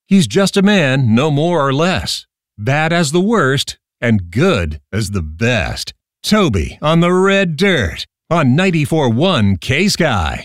He's just a man, no more or less. Bad as the worst, and good as the best. Toby on the Red Dirt on 94.1 K-Sky.